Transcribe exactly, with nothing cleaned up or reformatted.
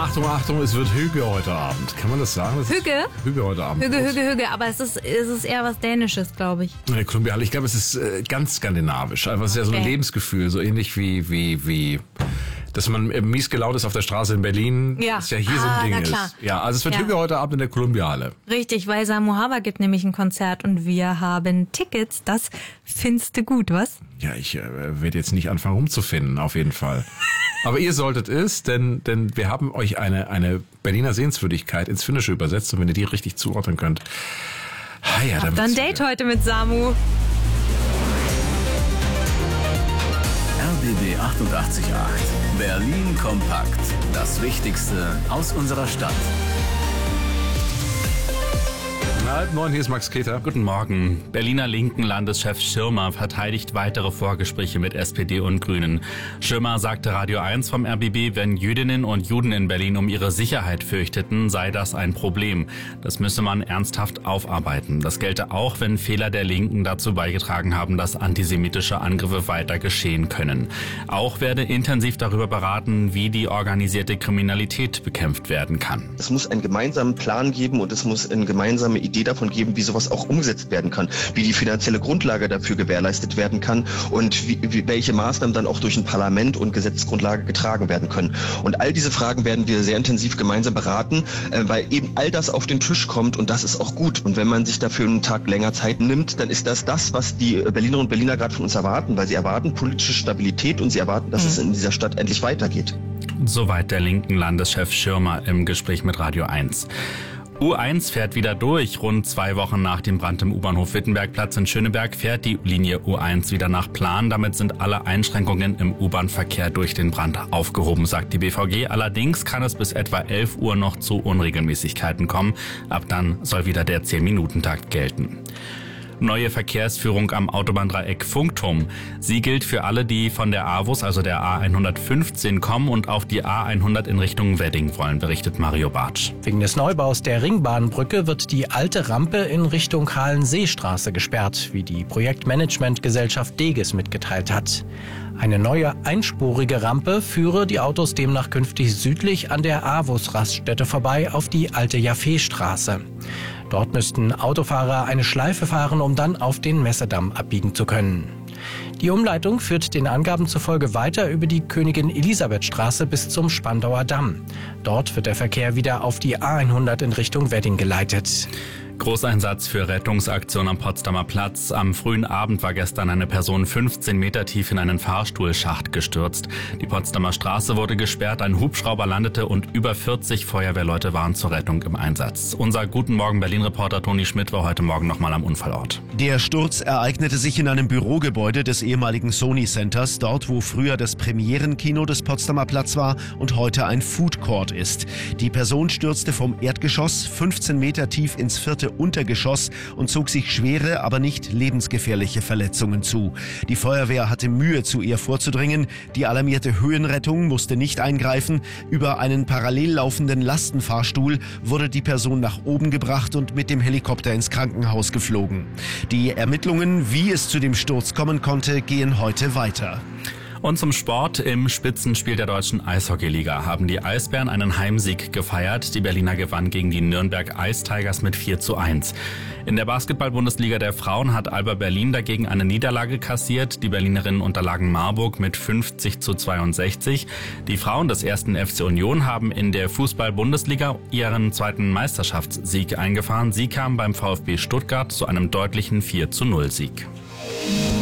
Achtung, Achtung, es wird Hüge heute Abend. Kann man das sagen? Das Hüge? Hüge heute Abend. Hüge, Hüge, Hüge. Aber es ist, es ist eher was Dänisches, glaube ich. Nee, Kolumbiale. Ich glaube, es ist äh, ganz skandinavisch. Einfach sehr so ein Okay. Lebensgefühl. So ähnlich wie, wie, wie, dass man äh, mies gelaunt ist auf der Straße in Berlin. Ja. Das ja hier so Ah, ein Ding na klar. ist. Ja, also es wird Ja. Hüge heute Abend in der Kolumbiale. Richtig, weil Samu Haber gibt nämlich ein Konzert und wir haben Tickets. Das findest du gut, was? Ja, ich äh, werde jetzt nicht anfangen rumzufinden, auf jeden Fall. Aber ihr solltet es, denn, denn wir haben euch eine, eine Berliner Sehenswürdigkeit ins Finnische übersetzt und wenn ihr die richtig zuordnen könnt. Ah ja, Hab dann dann wird's Date wieder. heute mit Samu. R B B achtundachtzig Komma acht. Berlin kompakt. Das Wichtigste aus unserer Stadt. Halb neun, hier ist Max Keter. Guten Morgen. Berliner linken Landeschef Schirmer verteidigt weitere Vorgespräche mit S P D und Grünen. Schirmer sagte Radio eins vom R B B, wenn Jüdinnen und Juden in Berlin um ihre Sicherheit fürchteten, sei das ein Problem. Das müsse man ernsthaft aufarbeiten. Das gelte auch, wenn Fehler der Linken dazu beigetragen haben, dass antisemitische Angriffe weiter geschehen können. Auch werde intensiv darüber beraten, wie die organisierte Kriminalität bekämpft werden kann. Es muss einen gemeinsamen Plan geben und es muss eine gemeinsame Idee davon geben, wie sowas auch umgesetzt werden kann, wie die finanzielle Grundlage dafür gewährleistet werden kann und wie, wie, welche Maßnahmen dann auch durch ein Parlament und Gesetzesgrundlage getragen werden können. Und all diese Fragen werden wir sehr intensiv gemeinsam beraten, äh, weil eben all das auf den Tisch kommt und das ist auch gut. Und wenn man sich dafür einen Tag länger Zeit nimmt, dann ist das das, was die Berlinerinnen und Berliner gerade von uns erwarten, weil sie erwarten politische Stabilität und sie erwarten, dass mhm. es in dieser Stadt endlich weitergeht. Soweit der linken Landeschef Schirmer im Gespräch mit Radio eins. U eins fährt wieder durch. Rund zwei Wochen nach dem Brand im U-Bahnhof Wittenbergplatz in Schöneberg fährt die Linie U eins wieder nach Plan. Damit sind alle Einschränkungen im U-Bahn-Verkehr durch den Brand aufgehoben, sagt die B V G. Allerdings kann es bis etwa elf Uhr noch zu Unregelmäßigkeiten kommen. Ab dann soll wieder der zehn-Minuten-Takt gelten. Neue Verkehrsführung am Autobahndreieck Funkturm. Sie gilt für alle, die von der A W U S, also der A hundertfünfzehn, kommen und auf die A hundert in Richtung Wedding wollen, berichtet Mario Bartsch. Wegen des Neubaus der Ringbahnbrücke wird die alte Rampe in Richtung Halenseestraße gesperrt, wie die Projektmanagementgesellschaft Deges mitgeteilt hat. Eine neue einspurige Rampe führe die Autos demnach künftig südlich an der A W U S-Raststätte vorbei auf die alte Jaffeestraße. Dort müssten Autofahrer eine Schleife fahren, um dann auf den Messedamm abbiegen zu können. Die Umleitung führt den Angaben zufolge weiter über die Königin-Elisabeth-Straße bis zum Spandauer Damm. Dort wird der Verkehr wieder auf die A hundert in Richtung Wedding geleitet. Großeinsatz für Rettungsaktion am Potsdamer Platz. Am frühen Abend war gestern eine Person fünfzehn Meter tief in einen Fahrstuhlschacht gestürzt. Die Potsdamer Straße wurde gesperrt, ein Hubschrauber landete und über vierzig Feuerwehrleute waren zur Rettung im Einsatz. Unser Guten Morgen Berlin-Reporter Toni Schmidt war heute Morgen nochmal am Unfallort. Der Sturz ereignete sich in einem Bürogebäude des ehemaligen Sony Centers, dort wo früher das Premierenkino des Potsdamer Platz war und heute ein Food Court ist. Die Person stürzte vom Erdgeschoss fünfzehn Meter tief ins vierte Untergeschoss und zog sich schwere, aber nicht lebensgefährliche Verletzungen zu. Die Feuerwehr hatte Mühe, zu ihr vorzudringen. Die alarmierte Höhenrettung musste nicht eingreifen. Über einen parallel laufenden Lastenfahrstuhl wurde die Person nach oben gebracht und mit dem Helikopter ins Krankenhaus geflogen. Die Ermittlungen, wie es zu dem Sturz kommen konnte, gehen heute weiter. Und zum Sport. Im Spitzenspiel der deutschen Eishockeyliga haben die Eisbären einen Heimsieg gefeiert. Die Berliner gewannen gegen die Nürnberg Ice Tigers mit vier zu eins. In der Basketball-Bundesliga der Frauen hat Alba Berlin dagegen eine Niederlage kassiert. Die Berlinerinnen unterlagen Marburg mit fünfzig zu zweiundsechzig. Die Frauen des ersten F C Union haben in der Fußball-Bundesliga ihren zweiten Meisterschaftssieg eingefahren. Sie kamen beim VfB Stuttgart zu einem deutlichen vier zu null Sieg.